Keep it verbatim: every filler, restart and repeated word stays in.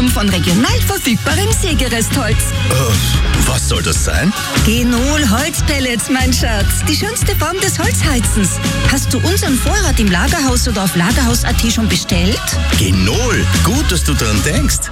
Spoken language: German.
Form von regional verfügbarem Sägerestholz. Äh, was soll das sein? Genol Holzpellets, mein Schatz. Die schönste Form des Holzheizens. Hast du unseren Vorrat im Lagerhaus oder auf lagerhaus punkt at schon bestellt? Genol, gut, dass du dran denkst.